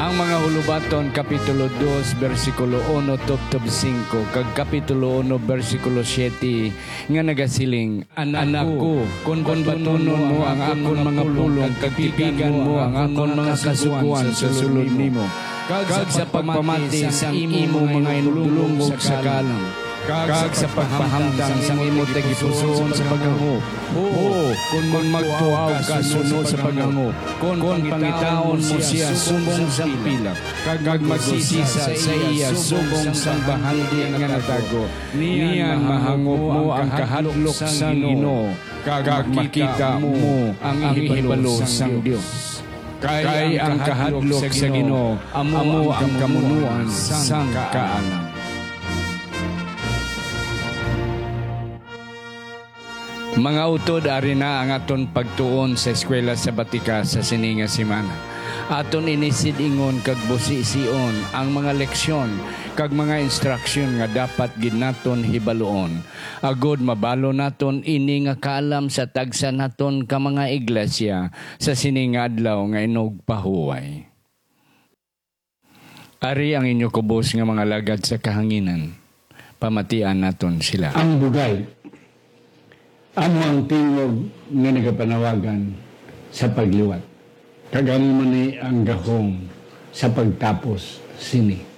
Ang mga hulubaton, Kapitulo 2, versikulo 1, tubtob 5, kag Kapitulo 1, versikulo 7, nga nagasiling, Anak ko, kung batunon mo ang akon mga pulong, kag tipigan mo ang akon mga kasuguan sa sulod nimo, kag sa pagpamati sang imo mga inulong sa kalam, kag sa pagpahamtang sang imo tagipusoon sa paghangop. Oo, kung magtuaw ka sunod sa paghangop, kung pangitaon mo siya sumbong sa pilak, kag magsisisa sa iya sumbong sa bahandi nga natago, niyan mahangop mo ang kahadlok sang Ginoo, kag makita mo ang ihibalo sang Dios. Kay ang kahadlok sa Ginoo amo ang kamunuan sang kaalam. Mga utod, ari na ang aton pagtuon sa eskwela sa Batika sa sininga semana. Aton inisid ingon kag busi-sion ang mga leksyon kag mga instruksyon nga dapat gid naton hibaluon. Agod mabalo naton ini nga kaalam sa tagsa naton ka mga iglesia sa sininga adlaw nga inog pahuway. Ari ang inyo kubos nga mga lagad sa kahanginan. Pamatian naton sila. Ang bugay, amo ang tingog nga nagapanawagan sa pagliwat. Kagamo man ni ang gahom sa pagtapos sini.